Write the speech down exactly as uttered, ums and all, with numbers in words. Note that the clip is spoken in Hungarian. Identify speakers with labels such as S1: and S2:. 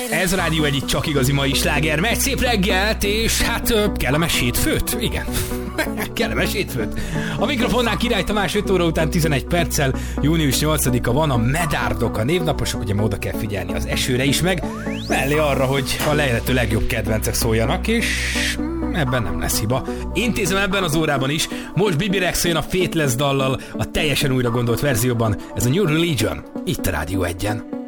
S1: Ez a Rádió egyik csak igazi mai sláger. Megy szép reggelt, és hát kellemes hétfőt. Igen, kellemes hétfőt. A mikrofonnál Király Tamás, öt óra után tizenegy perccel, június nyolcadika van, a medárdok, a névnaposok, ugye oda kell figyelni az esőre is, meg mellé arra, hogy a lehető legjobb kedvencek szóljanak, és ebben nem lesz hiba. Intézem ebben az órában is. Most Bibi Rexa jön a Faithless dallal, a teljesen újra gondolt verzióban. Ez a New Religion, itt a Rádió egyen.